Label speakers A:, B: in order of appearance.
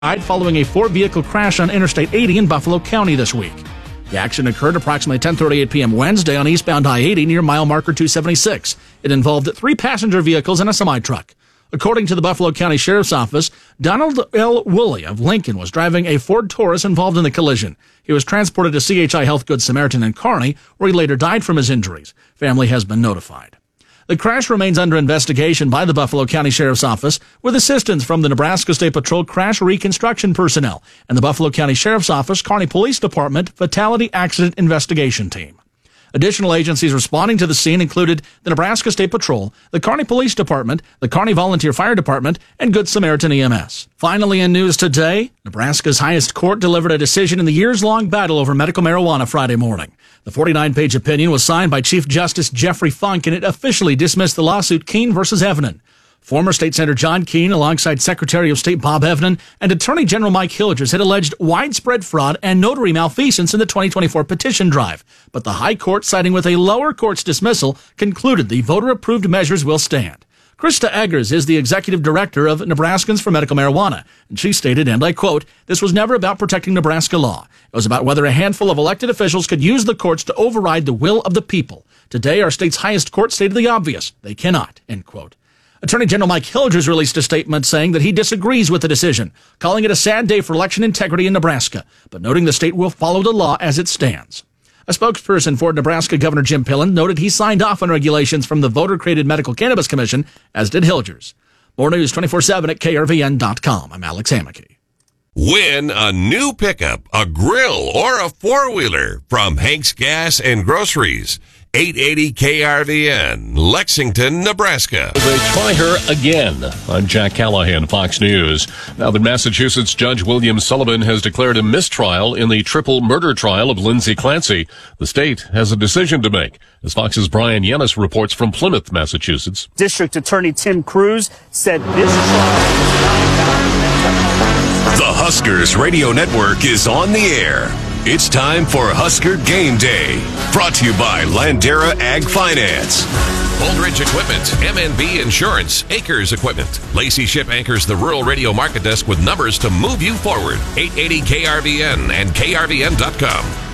A: died following a four-vehicle crash on Interstate 80 in Buffalo County this week. The accident occurred approximately 10:38 p.m. Wednesday on eastbound I-80 near mile marker 276. It involved three passenger vehicles and a semi-truck. According to the Buffalo County Sheriff's Office, Donald L. Woolley of Lincoln was driving a Ford Taurus involved in the collision. He was transported to CHI Health Good Samaritan in Kearney, where he later died from his injuries. Family has been notified. The crash remains under investigation by the Buffalo County Sheriff's Office with assistance from the Nebraska State Patrol Crash Reconstruction Personnel and the Buffalo County Sheriff's Office Kearney Police Department Fatality Accident Investigation Team. Additional agencies responding to the scene included the Nebraska State Patrol, the Kearney Police Department, the Kearney Volunteer Fire Department, and Good Samaritan EMS. Finally, in news today, Nebraska's highest court delivered a decision in the years-long battle over medical marijuana Friday morning. The 49-page opinion was signed by Chief Justice Jeffrey Funk, and it officially dismissed the lawsuit Keene v. Evnen. Former State Senator John Keene, alongside Secretary of State Bob Evnen and Attorney General Mike Hilgers, had alleged widespread fraud and notary malfeasance in the 2024 petition drive. But the High Court, siding with a lower court's dismissal, concluded the voter-approved measures will stand. Krista Eggers is the executive director of Nebraskans for Medical Marijuana, and she stated, and I quote, "This was never about protecting Nebraska law. It was about whether a handful of elected officials could use the courts to override the will of the people. Today, our state's highest court stated the obvious. They cannot," end quote. Attorney General Mike Hilgers released a statement saying that he disagrees with the decision, calling it a sad day for election integrity in Nebraska, but noting the state will follow the law as it stands. A spokesperson for Nebraska Governor Jim Pillen noted he signed off on regulations from the Voter-Created Medical Cannabis Commission, as did Hilgers. More news 24/7 at krvn.com. I'm Alex Hammocky.
B: Win a new pickup, a grill, or a four-wheeler from Hank's Gas and Groceries. 880 KRVN, Lexington, Nebraska.
C: They try her again. I'm Jack Callahan, Fox News. Now that Massachusetts Judge William Sullivan has declared a mistrial in the triple murder trial of Lindsay Clancy, the state has a decision to make. As Fox's Brian Yennis reports from Plymouth, Massachusetts.
D: District Attorney Tim Cruz said this trial...
B: The Huskers Radio Network is on the air. It's time for Husker Game Day. Brought to you by Landera Ag Finance, Holdridge Equipment, MNB Insurance, Acres Equipment. Lacey Ship anchors the Rural Radio Market Desk with numbers to move you forward. 880 KRVN and KRVN.com.